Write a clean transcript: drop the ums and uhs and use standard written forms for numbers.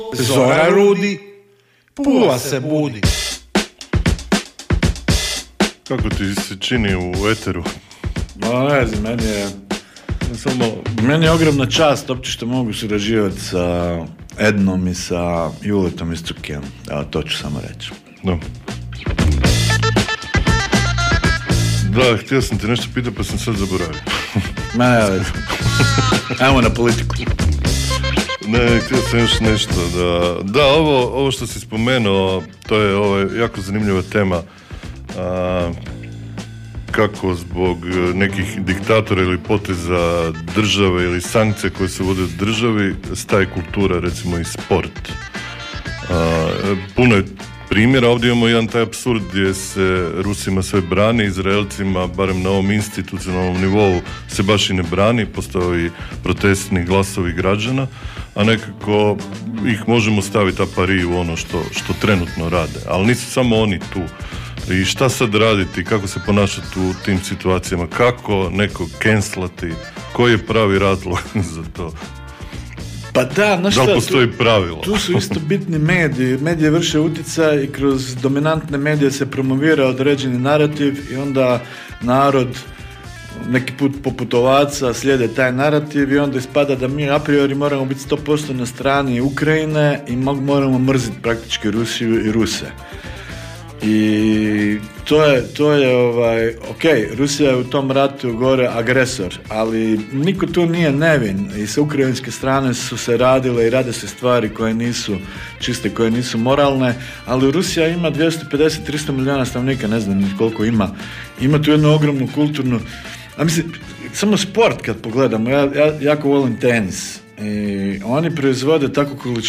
Zora rudi, Pula se budi. Kako ti se čini u eteru? Ne znam, meni je ogromna čast uopće što mogu surađivati sa Ednom i sa Juletom iz Cukijom. Evo, to ću samo reći. Da, htio sam ti nešto pitati pa sam sad zaboravio. Ajmo na politiku. Ne, htio sam još nešto. Da, ovo što si spomenuo, to je jako zanimljiva tema. Kako zbog nekih diktatora ili poteza države ili sankcija koje se vode u državi staje kultura, recimo i sport. Puno je primjera, ovdje imamo jedan taj apsurd gdje se Rusima sve brani, Izraelcima, barem na ovom institucionalnom nivou, se baš i ne brani, postoje i protestni glasovi građana, a nekako ih možemo staviti a pari u ono što trenutno rade. Ali nisu samo oni tu. I šta sad raditi, kako se ponašati u tim situacijama, kako nekog cancelati, koji je pravi razlog za to? Pa da li postoji pravilo? Tu su isto bitni mediji. Medije vrše utjecaj i kroz dominantne medije se promovira određeni narativ i onda narod neki put poput ovaca slijede taj narativ i onda ispada da mi a priori moramo biti 100% na strani Ukrajine i moramo mrziti praktički Rusiju i Ruse. I to je ok, Rusija je u tom ratu gore agresor, ali niko tu nije nevin i sa ukrajinske strane su se radile i rade se stvari koje nisu čiste, koje nisu moralne, ali Rusija ima 250-300 milijuna stanovnika, ne znam ni koliko ima tu jednu ogromnu kulturnu, a mislim, samo sport kad pogledamo, ja jako volim tenis. I oni proizvode takvu količinu